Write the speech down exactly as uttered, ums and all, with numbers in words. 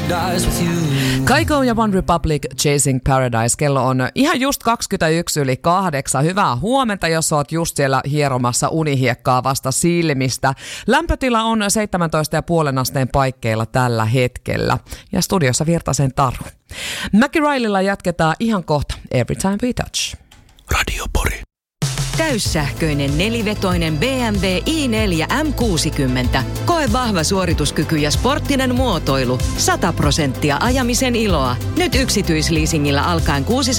paradise with you. Kaiko ja One Republic Chasing Paradise. Kello on ihan just kaksikymmentäyksi yli kahdeksan. Hyvää huomenta, jos oot just siellä hieromassa unihiekkaa vasta silmistä. Lämpötila on seitsemäntoista pilkku viisi asteen paikkeilla tällä hetkellä. Ja studiossa Virtasen Taru. McRaililla jatketaan ihan kohta Every Time We Touch. Radio Pori. Täyssähköinen nelivetoinen B M W i neljä M kuusikymmentä. Koe vahva suorituskyky ja sporttinen muotoilu. sata prosenttia ajamisen iloa. Nyt yksityisleasingillä alkaen kuusi